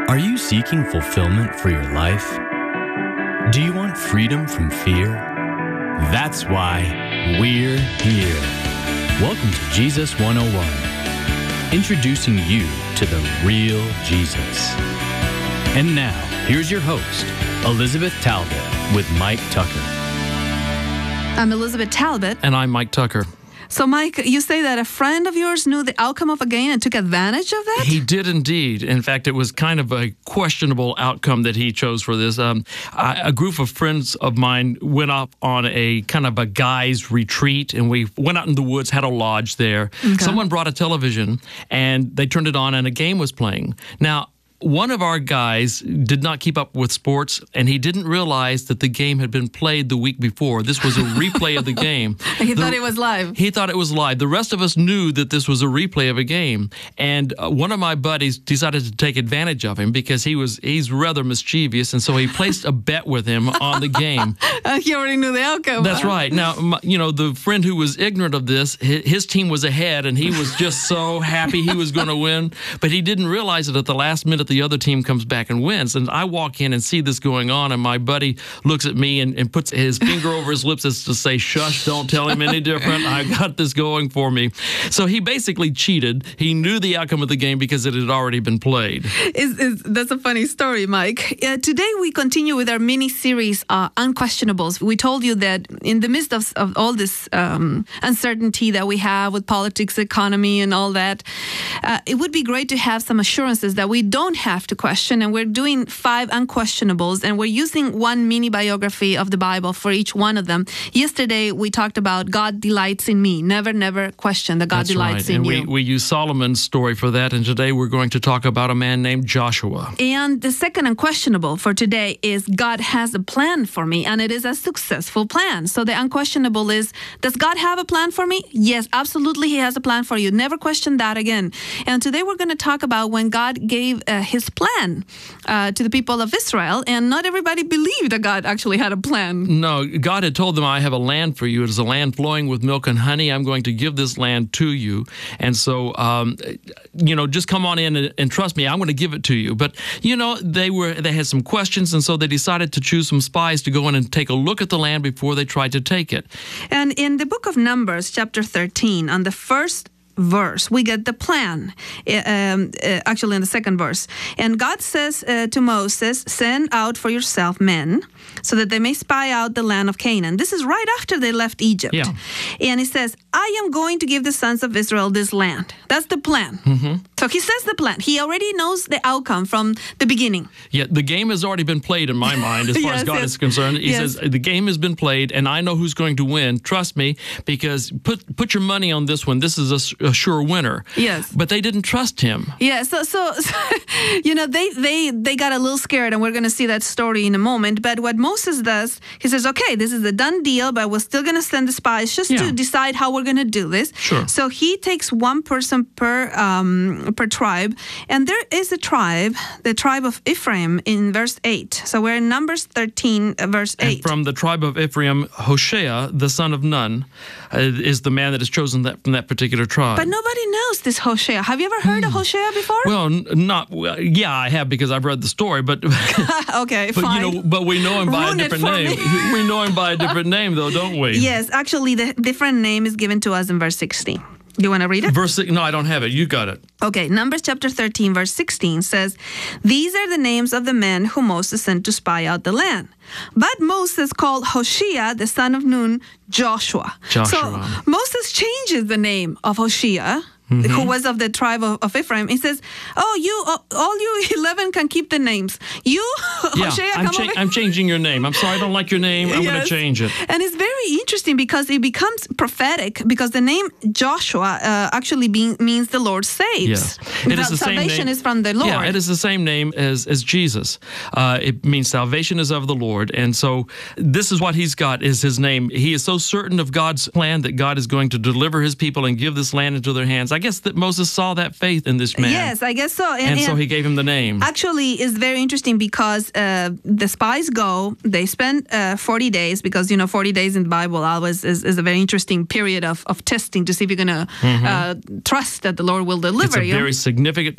Are you seeking fulfillment for your life? Do you want freedom from fear? That's why we're here. Welcome to Jesus 101, introducing you to the real Jesus. And now, here's your host, Elizabeth Talbot with Mike Tucker. I'm Elizabeth Talbot. And I'm Mike Tucker. So, Mike, you say that a friend of yours knew the outcome of a game and took advantage of that? He did indeed. In fact, it was kind of a questionable outcome that he chose for this. A group of friends of mine went up on a kind of a guy's retreat, and we went out in the woods, had a lodge there. Okay. Someone brought a television, and they turned it on, and a game was playing. Now, one of our guys did not keep up with sports, and he didn't realize that the game had been played the week before. This was a replay of the game. He thought it was live. He thought it was live. The rest of us knew that this was a replay of a game. And one of my buddies decided to take advantage of him because he's rather mischievous, and so he placed a bet with him on the game. He already knew the outcome. That's right. Now, the friend who was ignorant of this, his team was ahead, and he was just so happy he was going to win. But he didn't realize it at the last minute. The other team comes back and wins. And I walk in and see this going on, and my buddy looks at me and puts his finger over his lips as to say, shush, don't tell him any different. I got this going for me. So he basically cheated. He knew the outcome of the game because it had already been played. That's a funny story, Mike. Today we continue with our mini-series, Unquestionables. We told you that in the midst of all this uncertainty that we have with politics, economy, and all that, it would be great to have some assurances that we don't have to question, and we're doing 5 unquestionables, and we're using one mini biography of the Bible for each one of them. Yesterday we talked about God delights in me. Never question that God delights in you. And we use Solomon's story for that, and today we're going to talk about a man named Joshua. And the second unquestionable for today is God has a plan for me, and it is a successful plan. So the unquestionable is, does God have a plan for me? Yes, absolutely, He has a plan for you. Never question that again. And today we're going to talk about when God gave His plan to the people of Israel, and not everybody believed that God actually had a plan. No, God had told them, I have a land for you. It is a land flowing with milk and honey. I'm going to give this land to you. And so, just come on in and trust me, I'm going to give it to you. But, they had some questions, and so they decided to choose some spies to go in and take a look at the land before they tried to take it. And in the book of Numbers, chapter 13, on the first verse, we get the plan, actually in the second verse. And God says to Moses, send out for yourself men so that they may spy out the land of Canaan. This is right after they left Egypt. Yeah. And He says, I am going to give the sons of Israel this land. That's the plan. Mm-hmm. So He says the plan. He already knows the outcome from the beginning. Yeah, the game has already been played in my mind as far as God is concerned. He says, the game has been played, and I know who's going to win. Trust me, because put your money on this one. This is a sure winner. Yes. But they didn't trust Him. Yeah, so they got a little scared, and we're going to see that story in a moment. But what Moses does, he says, okay, this is a done deal, but we're still going to send the spies just to decide how we're going to do this. Sure. So he takes one person per tribe, and there is a tribe, the tribe of Ephraim, in verse 8. So we're in Numbers 13, verse 8. And from the tribe of Ephraim, Hoshea, the son of Nun, is the man that is chosen from that particular tribe. But nobody knows this Hoshea. Have you ever heard of Hoshea before? Well, yeah, I have, because I've read the story, but okay, fine. But we know him by a different name. We know him by a different name, though, don't we? Yes, actually, the different name is given to us in verse 16. You want to read it? No, I don't have it. You got it. Okay, Numbers chapter 13, verse 16 says, these are the names of the men whom Moses sent to spy out the land. But Moses called Hoshea, the son of Nun, Joshua. So Moses changes the name of Hoshea, who was of the tribe of Ephraim. He says, all you 11 can keep the names. You, Hoshea, I'm changing your name. I'm sorry, I don't like your name. I'm going to change it. And it's very interesting because it becomes prophetic, because the name Joshua actually means the Lord saves. Yes. It is the salvation same name. Is from the Lord. Yeah, it is the same name as Jesus. It means salvation is of the Lord. And so this is what he's got, is his name. He is so certain of God's plan that God is going to deliver His people and give this land into their hands. I guess that Moses saw that faith in this man. Yes, I guess so. And so He gave him the name. Actually, it's very interesting because the spies go, they spend 40 days, because, 40 days in the Bible always is a very interesting period of testing to see if you're going to trust that the Lord will deliver you. It's a very significant